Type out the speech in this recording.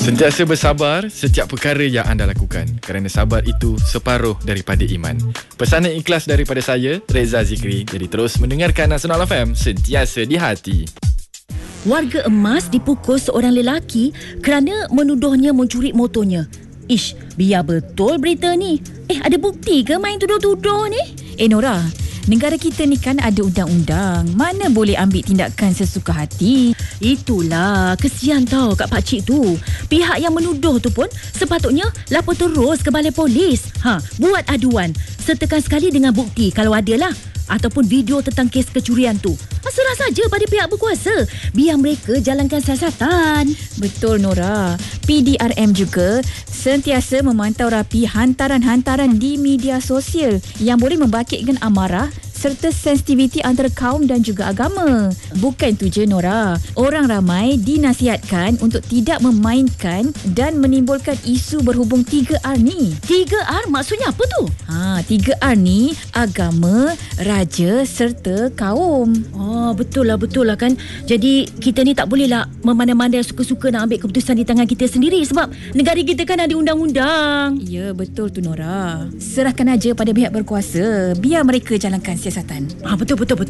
Sentiasa bersabar setiap perkara yang anda lakukan, kerana sabar itu separuh daripada iman. Pesanan ikhlas daripada saya, Reza Zikri. Jadi terus mendengarkan Nasional FM, sentiasa di hati. Warga Emas dipukul seorang lelaki kerana menuduhnya mencuri motornya. Ish, biar betul berita ni. Ada bukti ke main tuduh-tuduh ni? Nora, negara kita ni kan ada undang-undang. Mana boleh ambil tindakan sesuka hati. Itulah, kesian tau kat pakcik tu. Pihak yang menuduh tu pun sepatutnya lapor terus ke balai polis. Buat aduan. Sertakan sekali dengan bukti kalau ada lah. Ataupun video tentang kes kecurian tu. Serah saja pada pihak berkuasa. Biar mereka jalankan siasatan. Betul, Nora. PDRM juga sentiasa memantau rapi hantaran-hantaran di media sosial yang boleh membangkitkan amarah serta sensitiviti antara kaum dan juga agama. Bukan tu je, Nora. Orang ramai dinasihatkan untuk tidak memainkan dan menimbulkan isu berhubung 3R ni. 3R maksudnya apa tu? 3R ni agama, raja serta kaum. Betul lah kan. Jadi kita ni tak boleh lah memandai-mandai suka-suka nak ambil keputusan di tangan kita sendiri, sebab negara kita kan ada undang-undang. Ya, betul tu, Nora. Serahkan aja pada pihak berkuasa, biar mereka jalankan siasatan. Betul.